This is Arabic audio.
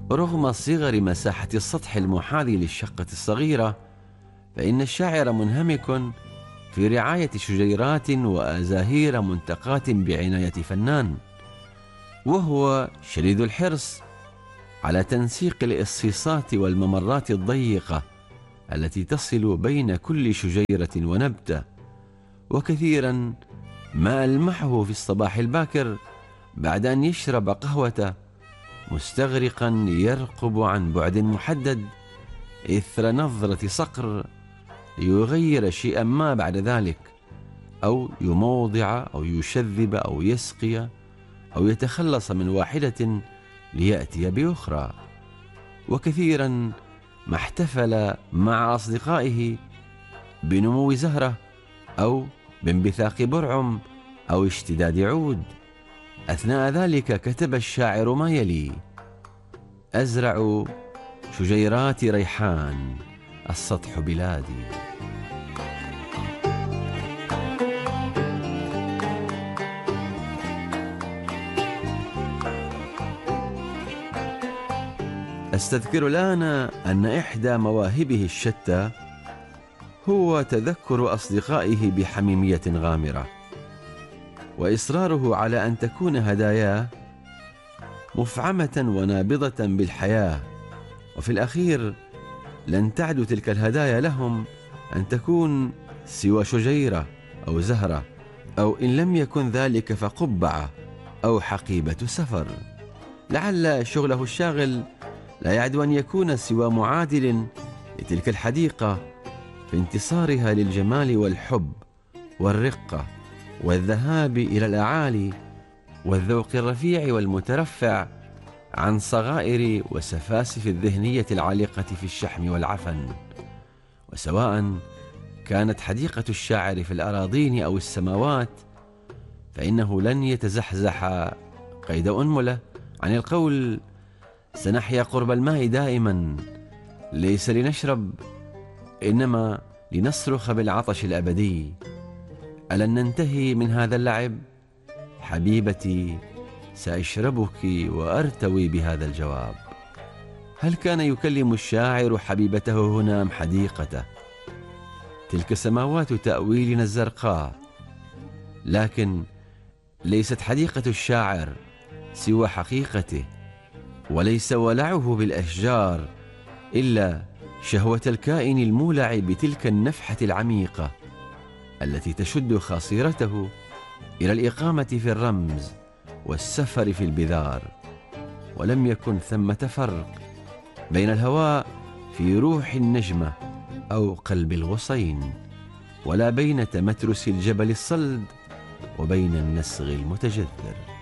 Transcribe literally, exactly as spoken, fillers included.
رغم صغر مساحة السطح المحاذي للشقة الصغيرة، فإن الشاعر منهمك في رعاية شجيرات وأزاهير منتقاة بعناية فنان، وهو شديد الحرص على تنسيق الإصيصات والممرات الضيقة التي تصل بين كل شجيرة ونبتة. وكثيرا ما ألمحه في الصباح الباكر بعد أن يشرب قهوته مستغرقا يرقب عن بعد محدد إثر نظرة صقر ليغير شيئا ما بعد ذلك، أو يموضع أو يشذب أو يسقي أو يتخلص من واحدة ليأتي بأخرى. وكثيرا ما احتفل مع أصدقائه بنمو زهرة أو بانبثاق برعم أو اشتداد عود. أثناء ذلك كتب الشاعر ما يلي: أزرع شجيرات ريحان، السطح بلادي. أستذكر الآن أن إحدى مواهبه الشتى هو تذكر أصدقائه بحميمية غامرة، وإصراره على أن تكون هداياه مفعمة ونابضة بالحياة، وفي الأخير لن تعد تلك الهدايا لهم أن تكون سوى شجيرة أو زهرة، أو إن لم يكن ذلك فقبعة أو حقيبة سفر. لعل شغله الشاغل لا يعد أن يكون سوى معادل لتلك الحديقة في انتصارها للجمال والحب والرقة والذهاب إلى الأعالي والذوق الرفيع والمترفع عن صغائر وسفاسف الذهنية العالقة في الشحم والعفن. وسواء كانت حديقة الشاعر في الأراضين أو السماوات، فإنه لن يتزحزح قيد أنملة عن القول: سنحيا قرب الماء دائما، ليس لنشرب إنما لنصرخ بالعطش الأبدي. ألن ننتهي من هذا اللعب؟ حبيبتي، سأشربك وأرتوي بهذا الجواب. هل كان يكلم الشاعر حبيبته هنا أم حديقته؟ تلك سماوات تأويلنا الزرقاء، لكن ليست حديقة الشاعر سوى حقيقته، وليس ولعه بالأشجار إلا شهوة الكائن المولع بتلك النفحة العميقة التي تشد خاصرته إلى الإقامة في الرمز والسفر في البذار. ولم يكن ثمة فرق بين الهواء في روح النجمة أو قلب الغصين، ولا بين تمترس الجبل الصلد وبين النسغ المتجذر.